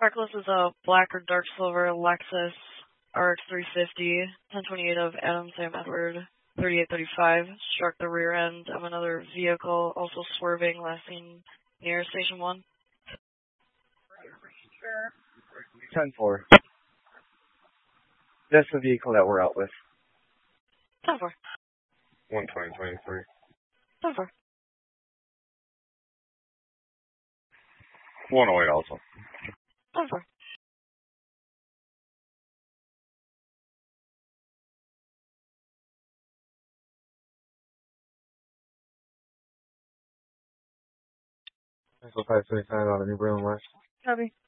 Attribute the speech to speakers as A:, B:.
A: Sparkless is a black or dark silver Lexus RX 350, 1028 of Adam Sam Edward, 3835. Struck the rear end of another vehicle, also swerving, last seen near Station 1.
B: 10-4. That's the vehicle that we're out with.
A: 10-4.
C: 120-23.
A: 10-4.
C: 108 also.
A: 10-4.
C: So 529 out of New Berlin West.
A: Copy.